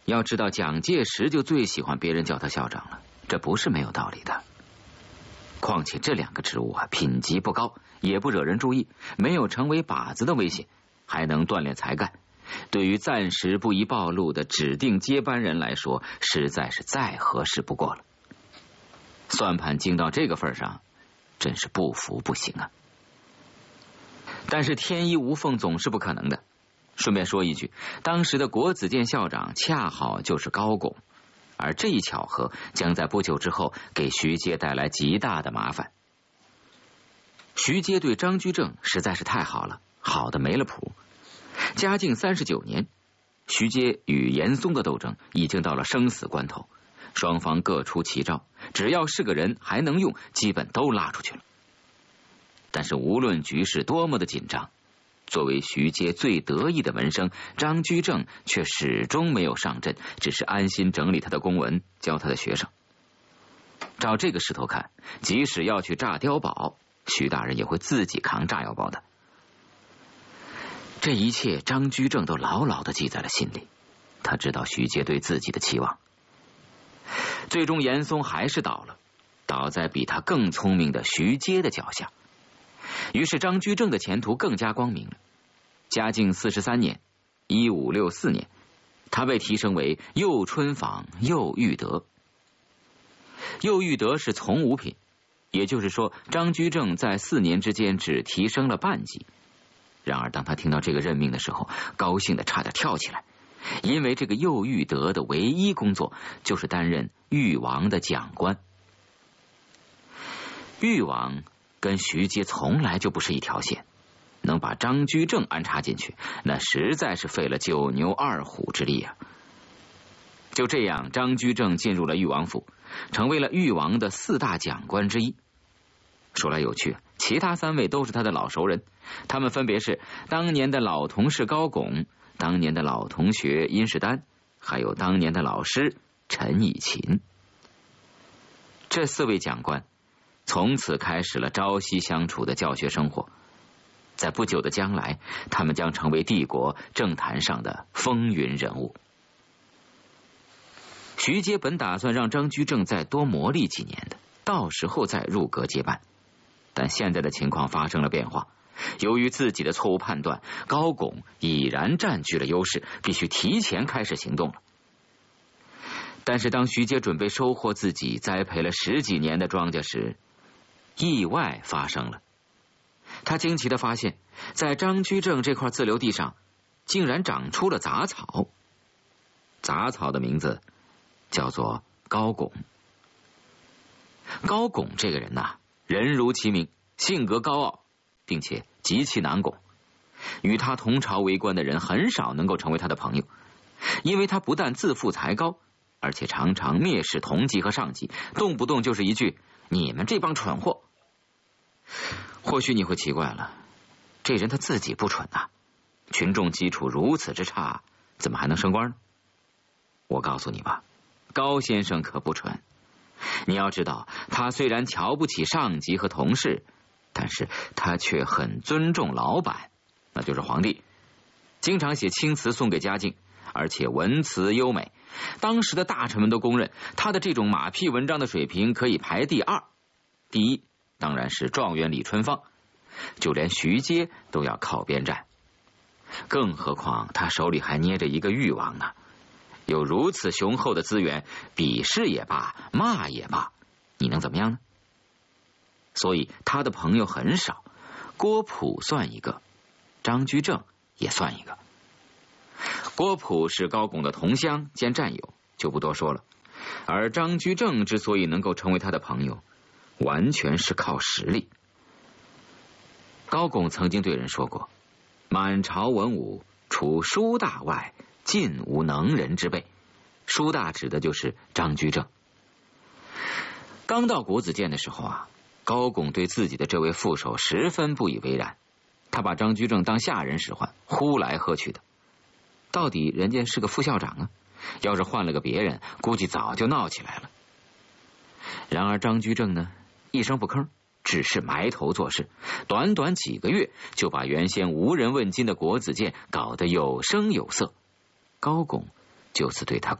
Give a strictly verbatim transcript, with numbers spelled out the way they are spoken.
要知道，蒋介石就最喜欢别人叫他校长了，这不是没有道理的。况且这两个职务啊，品级不高，也不惹人注意，没有成为靶子的危险，还能锻炼才干。对于暂时不宜暴露的指定接班人来说，实在是再合适不过了。算盘精到这个份上，真是不服不行啊！但是天衣无缝总是不可能的。顺便说一句，当时的国子监校长恰好就是高拱，而这一巧合将在不久之后给徐阶带来极大的麻烦。徐阶对张居正实在是太好了，好的没了谱。嘉靖三十九年，徐阶与严嵩的斗争已经到了生死关头，双方各出奇招，只要是个人还能用，基本都拉出去了。但是无论局势多么的紧张，作为徐阶最得意的门生，张居正却始终没有上阵，只是安心整理他的公文，教他的学生。照这个势头看，即使要去炸碉堡，徐大人也会自己扛炸药包的。这一切张居正都牢牢地记在了心里，他知道徐阶对自己的期望。最终严嵩还是倒了，倒在比他更聪明的徐阶的脚下。于是张居正的前途更加光明了。嘉靖四十三年，一五六四年，他被提升为右春坊右御德。右御德是从五品，也就是说张居正在四年之间只提升了半级。然而当他听到这个任命的时候，高兴的差点跳起来，因为这个右御德的唯一工作就是担任誉王的讲官。誉王跟徐阶从来就不是一条线，能把张居正安插进去，那实在是费了九牛二虎之力啊！就这样，张居正进入了誉王府，成为了誉王的四大讲官之一。说来有趣，其他三位都是他的老熟人，他们分别是当年的老同事高拱、当年的老同学殷世丹，还有当年的老师陈以勤。这四位讲官从此开始了朝夕相处的教学生活，在不久的将来，他们将成为帝国政坛上的风云人物。徐阶本打算让张居正再多磨砺几年的，到时候再入阁接班，但现在的情况发生了变化，由于自己的错误判断，高拱已然占据了优势，必须提前开始行动了。但是当徐阶准备收获自己栽培了十几年的庄稼时，意外发生了。他惊奇地发现，在张居正这块自留地上竟然长出了杂草。杂草的名字叫做高拱。高拱这个人呐、啊，人如其名，性格高傲，并且极其难拱。与他同朝为官的人很少能够成为他的朋友，因为他不但自负才高，而且常常蔑视同级和上级，动不动就是一句你们这帮蠢货。或许你会奇怪了，这人他自己不蠢啊，群众基础如此之差，怎么还能升官呢？我告诉你吧，高先生可不蠢。你要知道，他虽然瞧不起上级和同事，但是他却很尊重老板，那就是皇帝，经常写青词送给嘉靖，而且文辞优美。当时的大臣们都公认，他的这种马屁文章的水平可以排第二，第一当然是状元李春芳，就连徐阶都要靠边站。更何况他手里还捏着一个誉王呢，有如此雄厚的资源，鄙视也罢，骂也罢，你能怎么样呢？所以他的朋友很少，郭璞算一个，张居正也算一个。郭璞是高拱的同乡兼战友，就不多说了。而张居正之所以能够成为他的朋友，完全是靠实力。高拱曾经对人说过，满朝文武除书大外，尽无能人之辈。书大指的就是张居正。刚到国子监的时候啊，高拱对自己的这位副手十分不以为然，他把张居正当下人使唤，呼来喝去的。到底人家是个副校长啊，要是换了个别人，估计早就闹起来了。然而张居正呢，一声不吭，只是埋头做事，短短几个月就把原先无人问津的国子监搞得有声有色。高拱就此对他